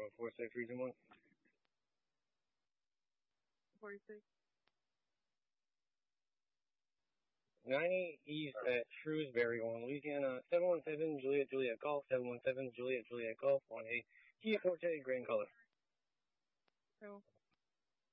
46 Region 1. 46. 90 East at Shrewsbury on Louisiana. 717 Juliet Juliet Golf. 717 Juliet Juliet Golf on a Kia Forte Green Color. So